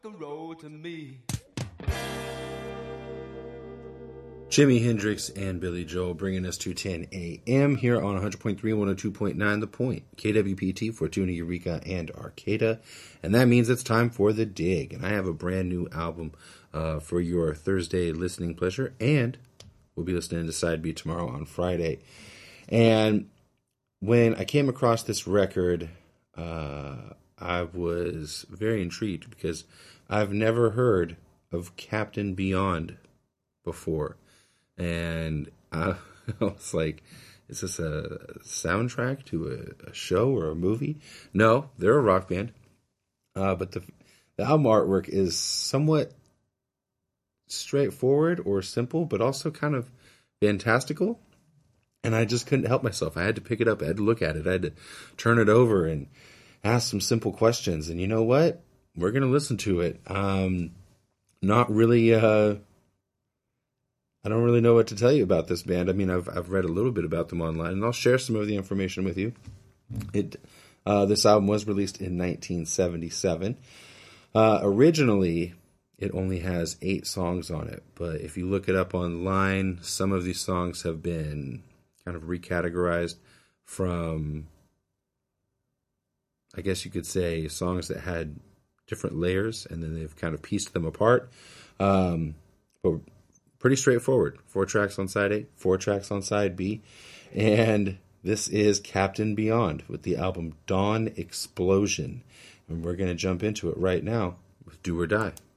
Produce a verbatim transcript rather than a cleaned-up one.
the road to me. Jimi Hendrix and Billy Joel bringing us to ten a.m. here on one hundred point three and one oh two point nine The Point, K W P T, Fortuna, Eureka, and Arcata. And that means it's time for The Dig. And I have a brand new album uh, for your Thursday listening pleasure. And we'll be listening to Side B tomorrow on Friday. And when I came across this record, uh, I was very intrigued because I've never heard of Captain Beyond before. And I was like, is this a soundtrack to a, a show or a movie? No, they're a rock band. Uh, but the, the album artwork is somewhat straightforward or simple, but also kind of fantastical. And I just couldn't help myself. I had to pick it up. I had to look at it. I had to turn it over and ask some simple questions. And you know what? We're going to listen to it. Um, not really... Uh, I don't really know what to tell you about this band. I mean, I've I've read a little bit about them online, and I'll share some of the information with you. It uh, this album was released in nineteen seventy-seven. Uh, originally, it only has eight songs on it, but if you look it up online, some of these songs have been kind of recategorized from, I guess you could say, songs that had different layers, and then they've kind of pieced them apart. Um, but pretty straightforward. Four tracks on side A, four tracks on side B. And this is Captain Beyond with the album Dawn Explosion. And we're going to jump into it right now with Do or Die.